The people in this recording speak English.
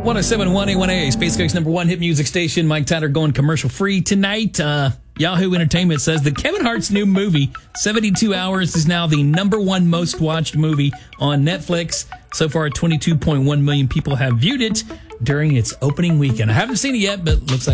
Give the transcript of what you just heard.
107.1 A1A, Space Coast's number one hit music station. Mike Tyler going commercial free tonight. Yahoo Entertainment says that Kevin Hart's new movie, 72 Hours, is now the number one most watched movie on Netflix. So far, 22.1 million people have viewed it during its opening weekend. I haven't seen it yet, but looks like